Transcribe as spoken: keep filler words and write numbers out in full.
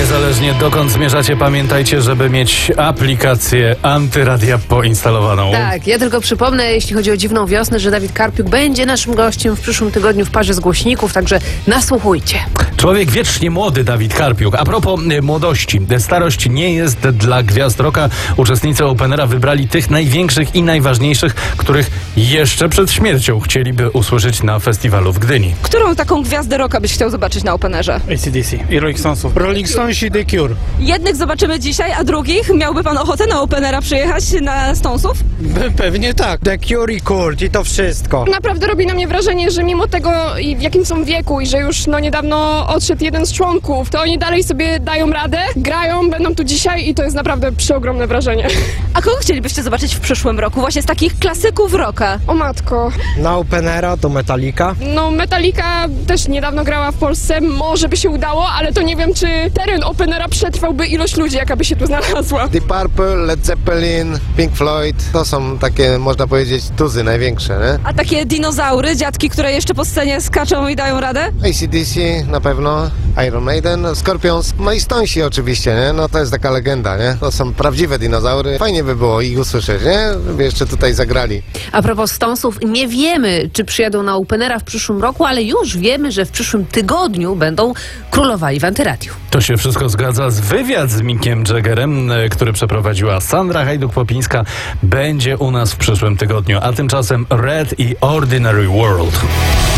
Niezależnie dokąd zmierzacie, pamiętajcie, żeby mieć aplikację Antyradia poinstalowaną. Tak, ja tylko przypomnę, jeśli chodzi o Dziwną Wiosnę, że Dawid Karpiuk będzie naszym gościem w przyszłym tygodniu w parze z głośników, także nasłuchujcie. Człowiek wiecznie młody, Dawid Karpiuk. A propos y, młodości, starość nie jest dla gwiazd rocka. Uczestnicy Openera wybrali tych największych i najważniejszych, których jeszcze przed śmiercią chcieliby usłyszeć na festiwalu w Gdyni. Którą taką gwiazdę rocka byś chciał zobaczyć na Openerze? A C D C i Rolling Stonesów. Rolling Stones i The Cure. Jednych zobaczymy dzisiaj, a drugich? Miałby pan ochotę na Openera przyjechać na Stonesów? Pe- Pewnie tak. The Cure i Kurt i to wszystko. Naprawdę robi na mnie wrażenie, że mimo tego, i w jakim są wieku i że już no niedawno odszedł jeden z członków, to oni dalej sobie dają radę, grają, będą tu dzisiaj i to jest naprawdę przeogromne wrażenie. A kogo chcielibyście zobaczyć w przyszłym roku? Właśnie z takich klasyków rocka. O matko. Na Openera to Metallica. No Metallica też niedawno grała w Polsce, może by się udało, ale to nie wiem, czy teren Openera przetrwałby ilość ludzi, jaka by się tu znalazła. Deep Purple, Led Zeppelin, Pink Floyd, to są takie, można powiedzieć, tuzy największe, nie? A takie dinozaury, dziadki, które jeszcze po scenie skaczą i dają radę? A C D C na pewno, Iron Maiden, Scorpions, no i Stonesi oczywiście, nie? No to jest taka legenda, nie? To są prawdziwe dinozaury. Fajnie by było ich usłyszeć, nie? Żeby jeszcze tutaj zagrali. A propos Stonesów, nie wiemy, czy przyjadą na Openera w przyszłym roku, ale już wiemy, że w przyszłym tygodniu będą królowali w Antyradiu. To się wszystko zgadza. Z wywiad z Mickiem Jaggerem, y, który przeprowadziła Sandra Hajduk-Popińska, będzie u nas w przyszłym tygodniu. A tymczasem Red i Ordinary World.